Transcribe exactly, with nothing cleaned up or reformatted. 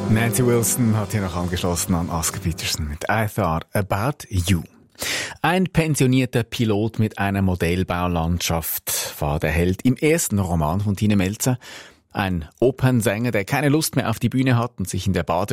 Nancy Wilson hat hier noch angeschlossen an Oscar Peterson mit I Thought About You. Ein pensionierter Pilot mit einer Modellbaulandschaft war der Held im ersten Roman von Tine Melzer. Ein Opernsänger, der keine Lust mehr auf die Bühne hat und sich in der Bade